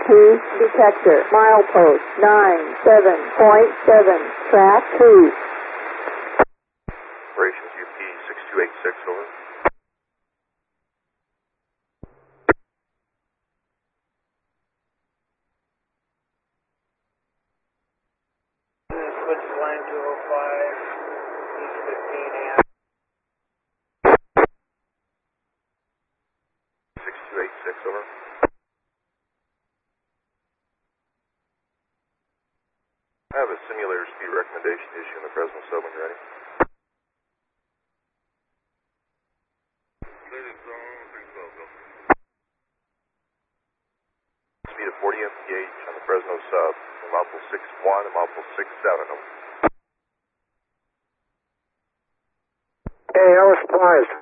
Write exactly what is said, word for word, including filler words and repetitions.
two detector. Milepost nine seven point seven. Track two. Operations U P six two eight six, over. Switch line two oh five, East fifteen A M. six two eight six, over. I have a simulator speed recommendation to issue in the Fresno sub when you're ready. Speed of forty M P H on the Fresno sub, from Mouthful six one and Mouthful six seven, over. Hey, I was surprised.